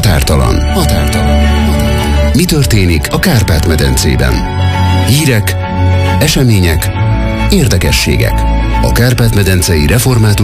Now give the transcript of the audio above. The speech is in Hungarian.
határtalan. Mi történik a Kárpát-medencében? Hírek, események, érdekességek. A Kárpát-medencei református